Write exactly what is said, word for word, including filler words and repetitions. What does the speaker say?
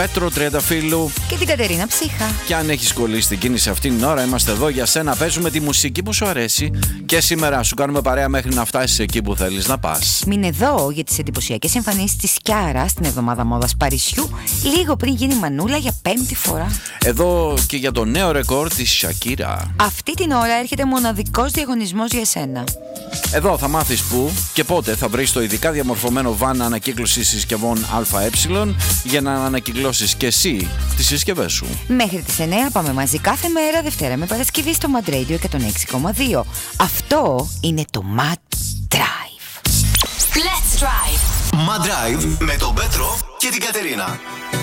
Πέτρο Τριανταφύλλου και την Κατερίνα Ψύχα. Και αν έχεις κολλήσει την κίνηση αυτήν την ώρα, είμαστε εδώ για σένα. Παίζουμε τη μουσική που σου αρέσει και σήμερα σου κάνουμε παρέα μέχρι να φτάσεις εκεί που θέλεις να πας. Μείνε εδώ για τις εντυπωσιακές εμφανίσεις της Κιάρα στην εβδομάδα μόδας Παρισιού, λίγο πριν γίνει μανούλα για πέμπτη φορά. Εδώ και για το νέο ρεκόρ της Σακύρα. Αυτή την ώρα έρχεται μοναδικός διαγωνισμός για εσένα. Εδώ θα μάθεις πού και πότε θα βρεις το ειδικά διαμορφωμένο βαν ανακύκλωσης συσκευών ΑΕ για να ανακυκλώσεις και εσύ τις συσκευές σου. Μέχρι τις εννιά πάμε μαζί κάθε μέρα, Δευτέρα με Παρασκευή στο Mad Radio εκατόν έξι κόμμα δύο. Αυτό είναι το Mad Drive. Let's Drive. Mad Drive με τον Πέτρο και την Κατερίνα.